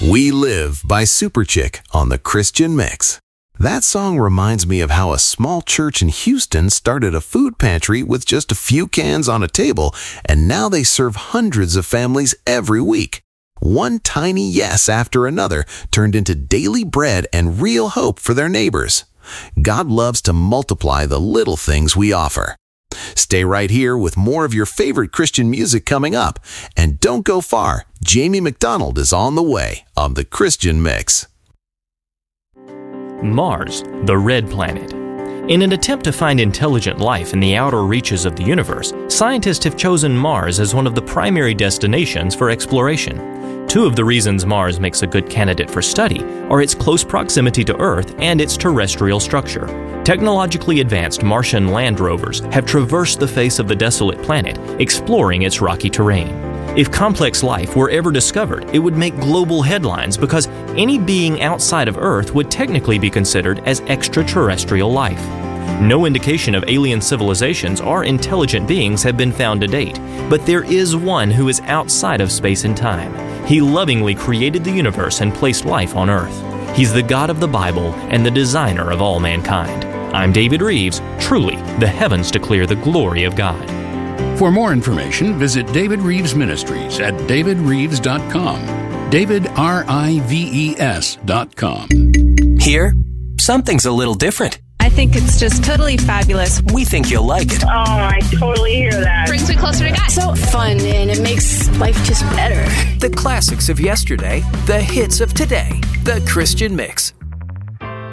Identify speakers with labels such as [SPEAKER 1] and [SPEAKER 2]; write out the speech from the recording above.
[SPEAKER 1] We Live by Superchick on the Christian Mix. That song reminds me of how a small church in Houston started a food pantry with just a few cans on a table, and now they serve hundreds of families every week. One tiny yes after another turned into daily bread and real hope for their neighbors. God loves to multiply the little things we offer. Stay right here with more of your favorite Christian music coming up. And don't go far. Jamie McDonald is on the way on the Christian Mix.
[SPEAKER 2] Mars, the red planet. In an attempt to find intelligent life in the outer reaches of the universe, scientists have chosen Mars as one of the primary destinations for exploration. Two of the reasons Mars makes a good candidate for study are its close proximity to Earth and its terrestrial structure. Technologically advanced Martian land rovers have traversed the face of the desolate planet, exploring its rocky terrain. If complex life were ever discovered, it would make global headlines because any being outside of Earth would technically be considered as extraterrestrial life. No indication of alien civilizations or intelligent beings have been found to date, but there is one who is outside of space and time. He lovingly created the universe and placed life on Earth. He's the God of the Bible and the designer of all mankind. I'm David Reeves. Truly, the heavens declare the glory of God.
[SPEAKER 3] For more information, visit David Reeves Ministries at davidreeves.com. DavidRives.com.
[SPEAKER 4] Here, something's a little different.
[SPEAKER 5] I think it's just totally fabulous.
[SPEAKER 4] We think you'll like it.
[SPEAKER 6] Oh, I totally hear that.
[SPEAKER 5] Brings me closer to God.
[SPEAKER 7] So fun, and it makes life just better.
[SPEAKER 4] The classics of yesterday, the hits of today. The Christian Mix.